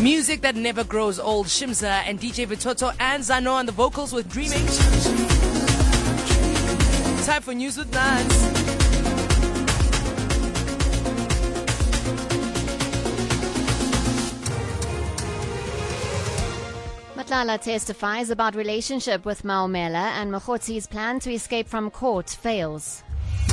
Music that never grows old. Shimza and DJ Vitoto and Zano on the vocals with Dreaming. Time for News with Nance. Matlala testifies about relationship with Maumela, and Mokhotzi's plan to escape from court fails.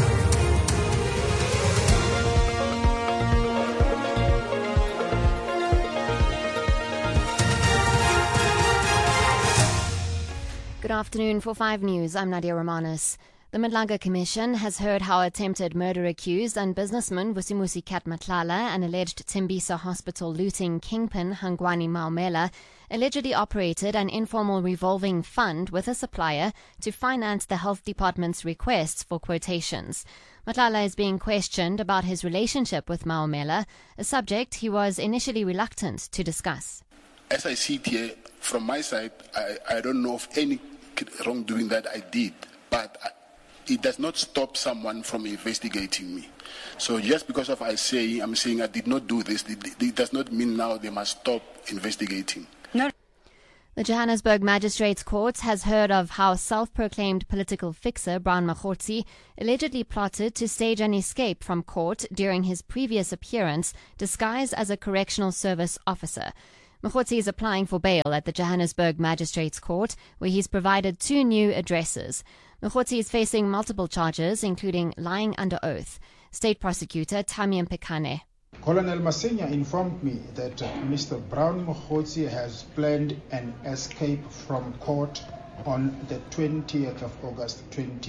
Good afternoon. For 5 News, I'm Nadia Romanis. The Madlanga Commission has heard how attempted murder accused and businessman Vusimusi Kat Matlala and alleged Tembisa Hospital looting kingpin Hangwani Maumela allegedly operated an informal revolving fund with a supplier to finance the health department's requests for quotations. Matlala is being questioned about his relationship with Maumela, a subject he was initially reluctant to discuss. As I see it here, from my side, I don't know of any wrongdoing that I did, but it does not stop someone from investigating me. So just because I'm saying I did not do this, it does not mean now they must stop investigating. No. The Johannesburg Magistrates Court has heard of how self-proclaimed political fixer Brown Mokhotzi allegedly plotted to stage an escape from court during his previous appearance, disguised as a correctional service officer. Mokhotzi is applying for bail at the Johannesburg Magistrates Court, where he's provided 2 new addresses. Mokhotzi is facing multiple charges, including lying under oath. State Prosecutor Tami Mpekane. Colonel Masenya informed me that Mr. Brown Mokhotzi has planned an escape from court on the 20th of August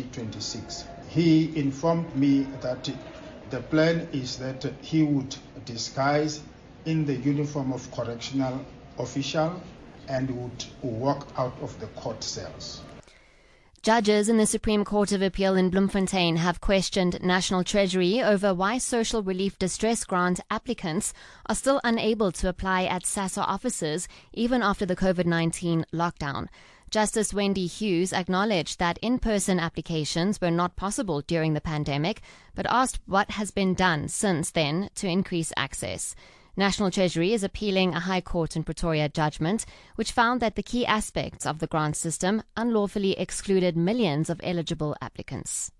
2026. He informed me that the plan is that he would disguise in the uniform of correctional official and would walk out of the court cells. Judges in the Supreme Court of Appeal in Bloemfontein have questioned National Treasury over why social relief distress grant applicants are still unable to apply at SASSA offices even after the COVID-19 lockdown. Justice Wendy Hughes acknowledged that in-person applications were not possible during the pandemic, but asked what has been done since then to increase access. National Treasury is appealing a High Court in Pretoria judgment which found that the key aspects of the grant system unlawfully excluded millions of eligible applicants.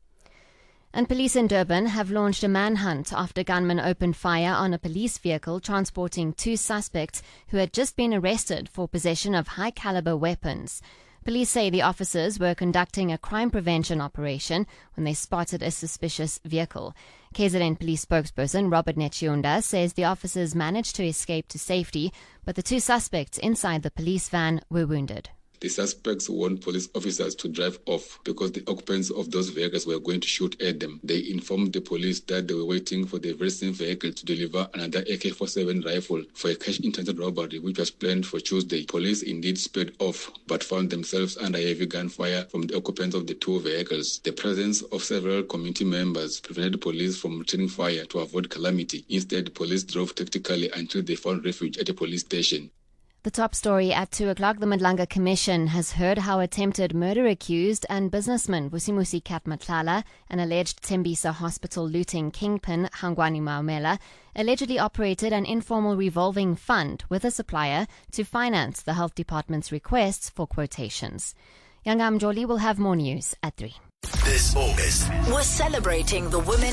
And police in Durban have launched a manhunt after gunmen opened fire on a police vehicle transporting 2 suspects who had just been arrested for possession of high-caliber weapons. Police say the officers were conducting a crime prevention operation when they spotted a suspicious vehicle. KZN police spokesperson Robert Nechiunda says the officers managed to escape to safety, but the 2 suspects inside the police van were wounded. The suspects warned police officers to drive off because the occupants of those vehicles were going to shoot at them. They informed the police that they were waiting for the very same vehicle to deliver another AK-47 rifle for a cash-intensive robbery which was planned for Tuesday. Police indeed sped off but found themselves under heavy gunfire from the occupants of the 2 vehicles. The presence of several community members prevented police from returning fire to avoid calamity. Instead, police drove tactically until they found refuge at a police station. The top story at 2 o'clock, the Madlanga Commission has heard how attempted murder accused and businessman Vusimusi Kat Matlala and alleged Tembisa Hospital looting kingpin Hangwani Maumela allegedly operated an informal revolving fund with a supplier to finance the health department's requests for quotations. Yanga Mjoli will have more news at 3. This August, we're celebrating the women